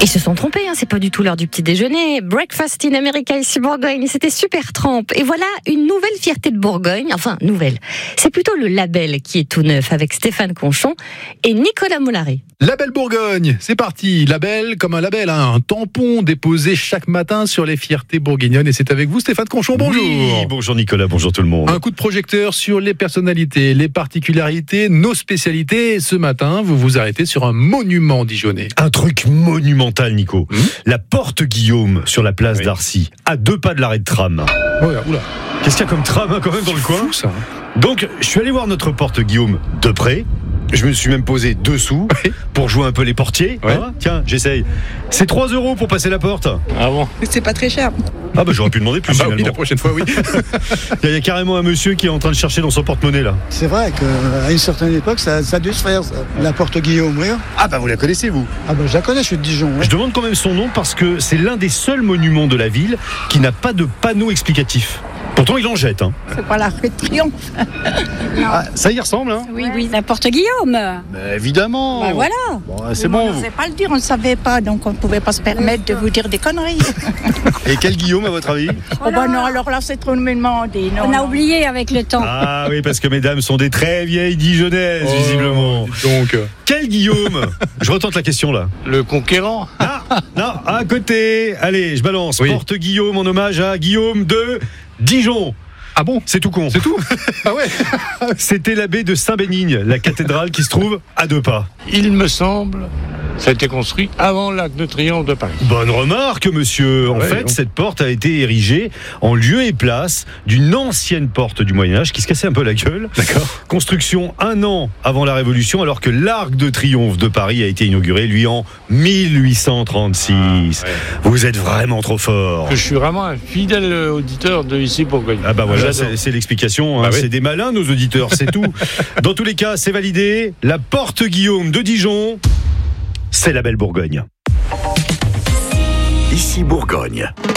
Ils se sont trompés, c'est pas du tout l'heure du petit déjeuner. Breakfast in America, ici Bourgogne, c'était super trempe. Et voilà une nouvelle fierté de Bourgogne, enfin nouvelle. C'est plutôt le label qui est tout neuf avec Stéphane Conchon et Nicolas Mollary. Label Bourgogne, c'est parti. Label comme un label, un tampon déposé chaque matin sur les fiertés bourguignonnes. Et c'est avec vous Stéphane Conchon, bonjour. Oui, bonjour Nicolas, bonjour tout le monde. Un coup de projecteur sur les personnalités, les particularités, nos spécialités. Et ce matin, vous vous arrêtez sur un monument dijonnais. Un truc monumental, Nico. La porte Guillaume sur la place d'Arcy, à 2 pas de l'arrêt de tram. Oula. Qu'est-ce qu'il y a comme tram quand même dans le coin ? Fou, ça. Donc, je suis allé voir notre porte Guillaume de près. Je me suis même posé dessous pour jouer un peu les portiers. Ouais. Tiens, j'essaye. C'est 3 € pour passer la porte. Ah bon ? C'est pas très cher. Ah bah j'aurais pu demander plus finalement. Oui, la prochaine fois, oui. Il y a carrément un monsieur qui est en train de chercher dans son porte-monnaie là. C'est vrai qu'à une certaine époque, ça a dû se faire, ça. La porte Guillaume, oui. Ah bah vous la connaissez vous ? Ah ben je la connais, je suis de Dijon. Ouais. Je demande quand même son nom parce que c'est l'un des seuls monuments de la ville qui n'a pas de panneau explicatif. Pourtant il en jette. C'est pas l'Arc de Triomphe. Ah, ça y ressemble Oui, la porte Guillaume. Évidemment. Bah voilà. Bon, c'est bon. On ne sait pas le dire, on ne savait pas, donc on ne pouvait pas se permettre de vous dire des conneries. Et quel Guillaume à votre avis ? Oh bah non, alors là c'est trop de me demander. Non, On a non. oublié avec le temps. Ah oui, parce que mesdames sont des très vieilles Dijonnaises, visiblement. Donc, Quel Guillaume ? Je retente la question là. Le conquérant ? Non, à côté. Allez, je balance. Oui. Porte Guillaume en hommage à Guillaume de Dijon. ah bon, C'est tout con. c'est tout. Ah ouais. C'était l'abbé de Saint-Bénigne, la cathédrale qui se trouve à 2 pas. Il me semble, ça a été construit avant l'Arc de Triomphe de Paris. Bonne remarque, monsieur. En Ouais, fait, donc. cette porte a été érigée en lieu et place d'une ancienne porte du Moyen-Âge qui se cassait un peu la gueule. D'accord. Construction 1 an avant la Révolution, alors que l'Arc de Triomphe de Paris a été inauguré, lui, en 1836. Vous êtes vraiment trop fort. Je suis vraiment un fidèle auditeur de ici Bourgogne. Ah bah voilà, J'adore. c'est l'explication. Bah oui. C'est des malins, nos auditeurs, c'est tout. Dans tous les cas, c'est validé. La porte Guillaume de Dijon, c'est la belle Bourgogne. Ici Bourgogne.